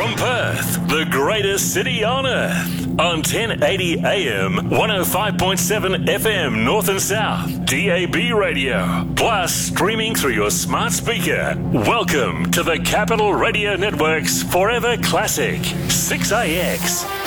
From Perth, the greatest city on earth. On 1080 AM, 105.7 FM North and South, DAB radio, plus streaming through your smart speaker. Welcome to the Capital Radio Network's Forever Classic, 6AX.